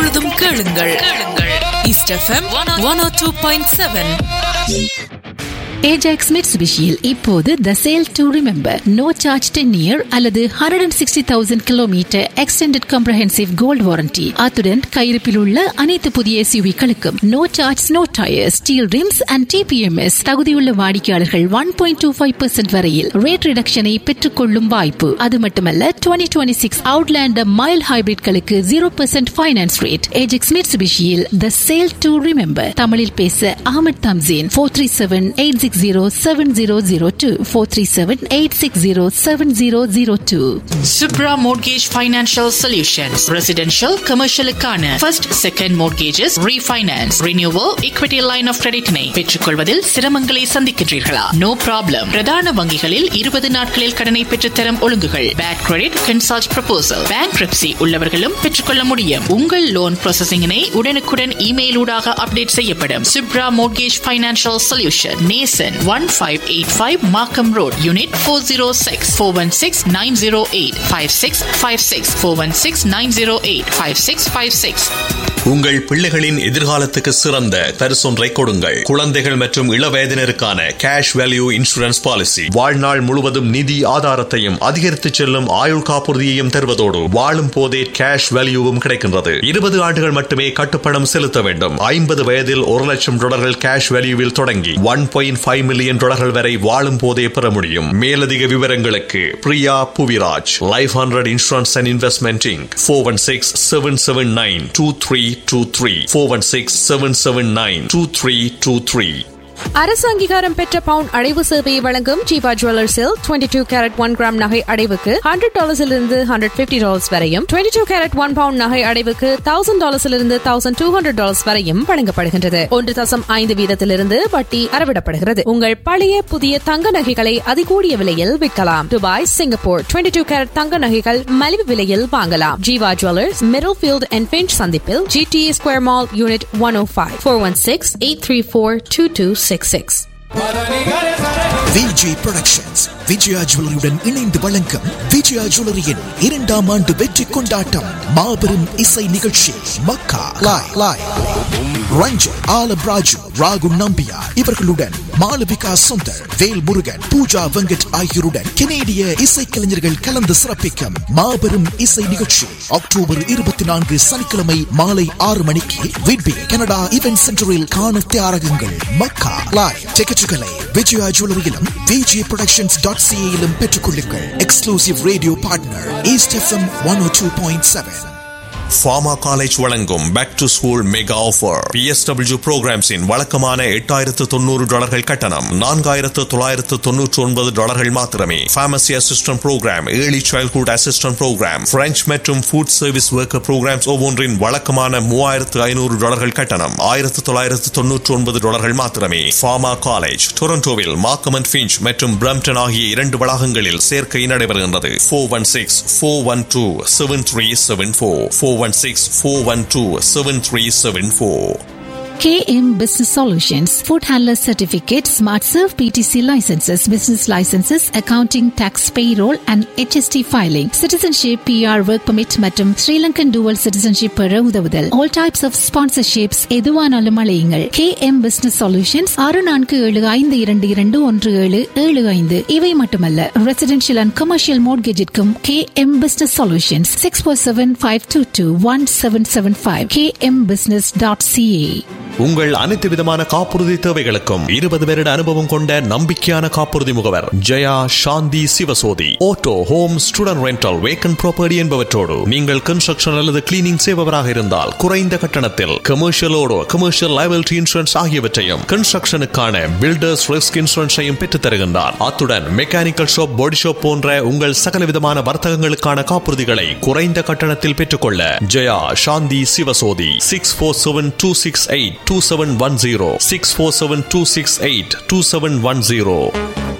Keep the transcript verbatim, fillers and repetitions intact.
எப்பொழுதும் கேளுங்கள் கேளுங்கள் ஈஸ்ட் எஃப்எம் ஒன் ஓ டூ பாயிண்ட் செவன். ஏஜாக்ஸ் மிட்சுபிஷியில் இப்போது த sale to remember no charge ten year அல்லது hundred and sixty thousand kilometre extended comprehensive gold warranty. அத்துடன் கையிருப்பில் உள்ள அனைத்து புதிய எஸ்யூவிகளுக்கும் no charge no tyre steel rims and DBMS. தகுதியுள்ள வாடிக்கையாளர்கள் one point two five percent வரையில் ரேட் ரிடக்ஷனை பெற்றுக் கொள்ளும் வாய்ப்பு. அது மட்டுமல்ல twenty twenty six Outlander mile ஹைபிரிட்களுக்கு zero percent finance rate. Ajax மிட்சுபிஷியில் the sale to remember. தமிழில் பேச Ahmed Thamseen. Four three seven eight six zero seven zero zero two four three seven eight six zero seven zero zero two. Subra Mortgage Financial Solutions. Residential, commercial க்கான first, second mortgages, refinance, renewal, equity line of credit னை பெற்றுக்கொள்வதில் சிரமங்களை சந்திக்கின்றீர்களா? No problem. பிரதான வங்கிகளில் இருபது நாட்களில் கடனை பெற்றுத்தரும் ஒழுங்குகள். Bad credit, consult proposal. Bankruptcy உள்ளவர்களும் பெற்றுக்கொள்ள முடியும். உங்கள் லோன் ப்ராசஸிங்கினை உடனுக்குடன் இமெயில் ஊடாக அப்டேட் செய்யப்படும். Subra Mortgage Financial Solution. நேசன் one five eight five Markham Road, Unit four oh six four one six nine oh eight five six five six four one six nine oh eight five six five six. உங்கள் பிள்ளைகளின் எதிர்காலத்துக்கு சிறந்த பரிசொன்றை கொடுங்கள். குழந்தைகள் மற்றும் இளவயதினருக்கான cash value insurance policy வாழ்நாள் முழுவதும் நிதி ஆதாரத்தையும் அதிகரித்து செல்லும் ஆயுள் காப்புறுதியையும் தருவதோடு வாழும் போதே கேஷ் வேல்யூவும் கிடைக்கின்றது. இருபது ஆண்டுகள் மட்டுமே கட்டுப்பணம் செலுத்த வேண்டும். ஐம்பது வயதில் ஒரு லட்சம் டாலர்கள் கேஷ் வேல்யூவில் தொடங்கி ஒன் பாயிண்ட் ஃபைவ் மில்லியன் டாலர்கள் வரை வாழும் போதே பெற முடியும். மேலதிக விவரங்களுக்கு Priya Puviraj, life hundred insurance and investment Inc four one six seven seven nine two three two three four one six seven seven nine two three two three. அரசு அங்கீகாரம் பெற்ற பவுன் அடைவு சேவையை வழங்கும் Jeeva ஜுவல்லர்ஸில் twenty two carat one gram நகை அடைவுக்கு hundred டாலர்ஸிலிருந்து hundred fifty dollars வரையும், twenty two carat one bound நகை அடைவுக்கு thousand டாலர்ஸிலிருந்து thousand two hundred dollars வரையும் வழங்கப்படுகின்றது. ஒன்று தசம் ஐந்து வீதத்திலிருந்து வட்டி அறவிடப்படுகிறது. உங்கள் பழைய புதிய தங்க நகைகளை அதிகூடிய விலையில் விற்கலாம். Dubai, Singapore twenty two carat தங்க நகைகள் மலிவு விலையில் வாங்கலாம். Jeeva jewellers, middle field and pinch சந்திப்பில், GTA square mall, unit one ஓ five four one six eight three four two two six six. Vijay productions Vijaya ஜுவல்லரியுடன் இணைந்து வழங்கும் விஜயா ஜுவல்லரியின் இரண்டாம் ஆண்டு வெற்றி கொண்டாட்டம் மாபெரும் இசை நிகழ்ச்சி மக்கா லாய் லாய் ரஞ்சன் ஆலம் ராஜு, ராகு நம்பியா இவர்களுடன் மாலவிகா சுந்தர், வேல் முருகன், பூஜா வெங்கட் ஆகியோருடன் கெனேடிய இசைக்கலைஞர்கள் கலந்து சிறப்பிக்கும் மாபெரும் இசை நிகழ்ச்சி அக்டோபர் இருபத்தி நான்கு சனிக்கிழமை மாலை ஆறு மணிக்கு விட்பி கனடா இவென்ட் சென்டரில் காண தயாராகுங்கள். மக்கா லாய் டிக்கெட்டுகளை விஜயா ஜுவல்லரியிலும் விஜய் புரொடக்ஷன்ஸ் டாட் சிஏயிலும் பெற்றுக்கொள்ளுங்கள். Exclusive radio partner east FM one ஓ two point seven. Pharma college வழங்கும் back to school mega offer. B S W புரோகிராம்ஸின் வழக்கமான எட்டாயிரத்து தொண்ணூறு டாலர்கள் கட்டணம் நான்காயிரத்து தொள்ளாயிரத்து தொன்னூற்றி ஒன்பது டாலர்கள் மாத்திரமே. Pharmacy assistant program, early childhood assistant program, French மற்றும் ஃபுட் சர்வீஸ் ஒர்க்கர் புரோகிராம்ஸ் ஒவ்வொன்றின் வழக்கமான மூவாயிரத்து ஐநூறு டாலர்கள் கட்டணம் ஆயிரத்து தொள்ளாயிரத்து தொன்னூற்றி ஒன்பது டாலர்கள் மாத்திரமே. ஃபார்மா காலேஜ் டொரண்டோவில் மார்க்கம் அண்ட் ஃபிஞ்ச் மற்றும் பிரம்டன் ஆகிய இரண்டு வளாகங்களில் சேர்க்கை நடைபெறுகின்றது. Four one six four one two seven three seven four four one six four one two seven three seven four. K M Business Solutions, Food Handler Certificate, Smart Serve P T C licenses, business licenses, accounting, tax, payroll and H S T filing, citizenship, P R, work permit மற்றும் Sri Lankan dual citizenship பெற உதவுதல். All types of sponsorships எதுவானாலும் அழையுங்கள். K M Business Solutions ஆறு நான்கு ஏழு ஐந்து இரண்டு இரண்டு ஒன்று ஏழு ஏழு ஐந்து. இவை மட்டுமல்ல, residential and commercial mortgageக்கும் K M Business Solutions six four seven five two two one seven seven five k m business dot c a. உங்கள் அனைத்து விதமான காப்புறுதி தேவைகளுக்கும் இருபது வருட அனுபவம் கொண்ட நம்பிக்கையான காப்புறுதி முகவர் ஜெயா சாந்தி Sivasothy. Auto, home, student rental, vacant property என்பவற்றோடு நீங்கள் கன்ஸ்ட்ரக்ஷன் அல்லது கிளீனிங் செய்பவராக இருந்தால் குறைந்த கட்டணத்தில் கமர்ஷியலோடு கமர்ஷியல் லைபிலிட்டி இன்சூரன்ஸ் ஆகியவற்றையும் கன்ஸ்ட்ரக்ஷனுக்கான பில்டர்ஸ் ரிஸ்க் இன்சூரன்ஸையும் பெற்றுத் தருகின்றார். அத்துடன் மெக்கானிக்கல் ஷாப், பாடி ஷாப் போன்ற உங்கள் சகல விதமான வர்த்தகங்களுக்கான காப்புறுதிகளை குறைந்த கட்டணத்தில் பெற்றுக்கொள்ள ஜெயா சாந்தி Sivasothy six four seven two six eight two seven one zero six four seven two six eight two seven one zero.